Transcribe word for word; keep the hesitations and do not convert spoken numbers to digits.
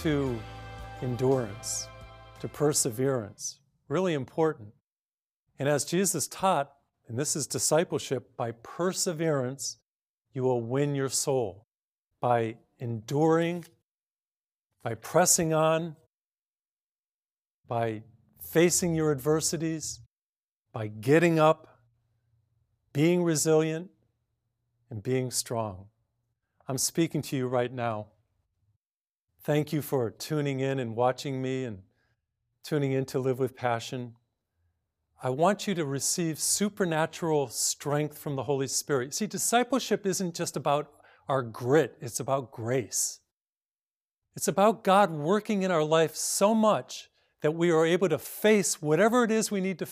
to endurance, to perseverance. Really important. And as Jesus taught, and this is discipleship, by perseverance, you will win your soul. By enduring, by pressing on, by facing your adversities, by getting up, being resilient, and being strong. I'm speaking to you right now. Thank you for tuning in and watching me and tuning in to Live with Passion. I want you to receive supernatural strength from the Holy Spirit. See, discipleship isn't just about our grit, it's about grace. It's about God working in our life so much that we are able to face whatever it is we need to